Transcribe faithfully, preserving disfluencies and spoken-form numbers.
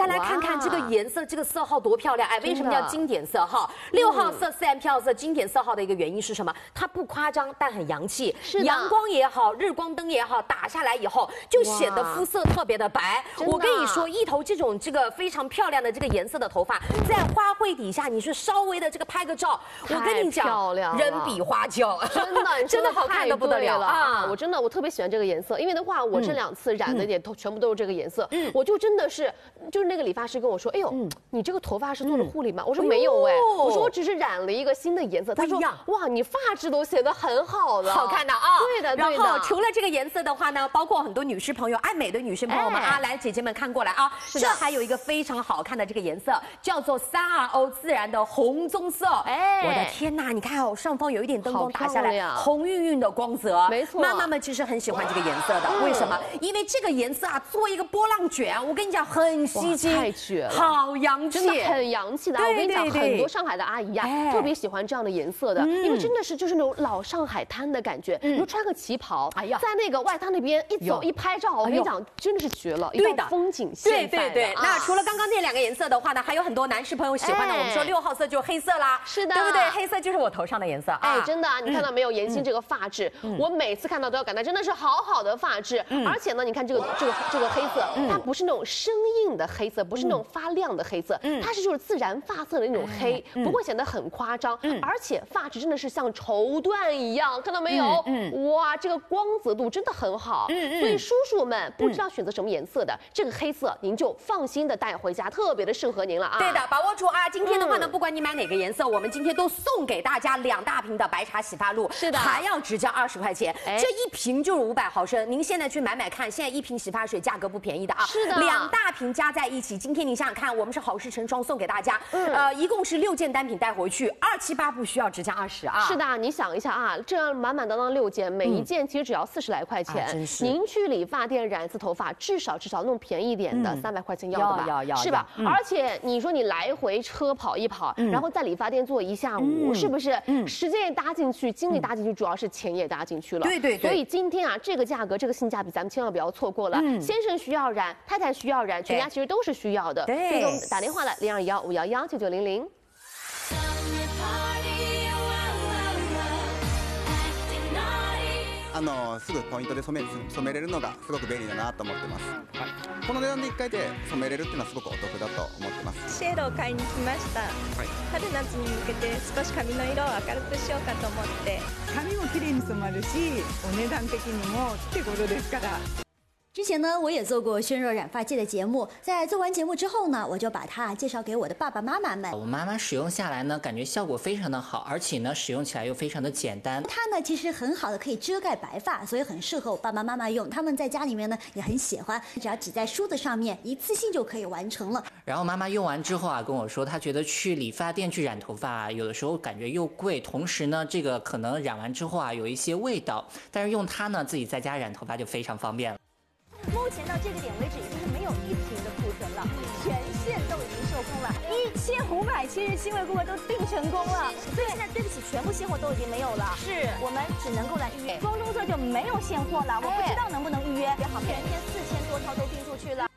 家来看看这个颜色，这个色号多漂亮！哎，为什么叫经典色号？六号色四 M 票色经典色号的一个原因是什么？它不夸张，但很洋气。阳光也好，日光灯也好，打下来以后就显得肤色特别的白。我跟你说，一头这种这个非常漂亮的这个颜色的头发，在花卉底下，你是稍微的这个拍个照，我跟你讲，人比花娇， 真的真的好看的不得了啊！我真的我特别喜欢这个颜色，因为的话，我这两次染的也都全部都是这个颜色，我就真的是，就是那个理发师跟我说，哎呦，你这个头发是做了护理吗？我说没有哎，我说我只是染了一个新的颜色。他说哇，你发质都显得很好了， 好看的啊！ 对的，对的。 然后除了这个颜色的话呢，包括很多女士朋友、爱美的女士朋友们啊，来姐姐们看过来啊，这还有一个非常好看的这个颜色，叫做三 R O 自然的红棕色。哎，我的天哪，你看哦，上方有一点灯光打下来，红晕晕的光泽， 没错。 妈妈们其实很喜欢这个颜色的，为什么？因为这个颜色啊，做一个波浪卷，我跟你讲很吸睛， 太绝了， 好洋气， 真的很洋气的。我跟你讲，很多上海的阿姨呀，特别喜欢这样的颜色的，因为真的是就是那种老上海滩的感觉。你说穿个旗袍，哎呀，在那个外滩那边一走一拍照，我跟你讲，真的是绝了，一道风景线。 对对对。那除了刚刚那两个颜色的话呢，还有很多男士朋友喜欢的，我们说六号色就是黑色啦， 是的， 对不对？黑色就是我头上的颜色。 哎，真的，你看到没有？妍希这个发质，我每次看到都要感到真的是好好的发质。而且呢，你看这个这个这个黑色，它不是那种生硬的黑色，不是那种发亮的黑色，它是就是自然发色的那种黑，不会显得很夸张。而且发质真的是像绸缎一样，看到没有？哇，这个光泽度真的很好。所以叔叔们不知道选择什么颜色的，这个黑色您就放心的带回家，特别的适合您了啊。 对的，把握住啊！今天的话呢，不管你买哪个颜色，我们今天都送给大家两大瓶的白茶洗发露， 是的， 还要只交二十块钱，这一瓶就是五百毫升。您现在去买买看，现在一瓶洗发水价格不便宜的啊。 是的， 两大瓶加在一起，今天你想想看，我们是好事成双送给大家，呃，一共是六件单品带回去，二七八不需要只加二十啊。 是的，你想一下啊，这样满满当当六件，每一件其实只要四十来块钱。您去理发店染一次头发，至少至少弄便宜一点的，三百块钱要的吧？ 要要是吧？而且你说你来回车跑一跑，然后在理发店坐一下午，是不是？时间也搭进去，精力搭进去，主要是钱也搭进去了。 对对对。 所以今天啊，这个价格，这个性价比，咱们千万不要错过了。先生需要染，太太需要染，全家其实都是需要的。 对。 所以我们打电话了，零二幺五幺幺九九零零。 あのすぐポイントで染め染めれるのがすごく便利だなと思ってます。はい、この値段でいっかいで染めれるっていうのはすごくお得だと思ってます。 シェードを買いに来ました。はい、春夏に向けて少し髪の色を明るくしようかと思って。 髪も綺麗に染まるし、お値段的にも手頃ですから。 之前呢，我也做过宣热染发剂的节目，在做完节目之后呢，我就把它介绍给我的爸爸妈妈们。 我妈妈使用下来呢，感觉效果非常的好，而且呢，使用起来又非常的简单。 它呢，其实很好的可以遮盖白发，所以很适合我爸爸妈妈用。他们在家里面呢也很喜欢，只要挤在梳子上面，一次性就可以完成了。 然后妈妈用完之后啊，跟我说，她觉得去理发店去染头发啊，有的时候感觉又贵，同时呢，这个可能染完之后啊，有一些味道。但是用它呢，自己在家染头发就非常方便了。 目前到这个点为止，已经是没有一瓶的库存了，全线都已经售空了，一千五百七十七位顾客都订成功了，所以现在对不起，全部现货都已经没有了，是我们只能够来预约，光棕色就没有现货了，我不知道能不能预约，好，全天四千多套都订出去了。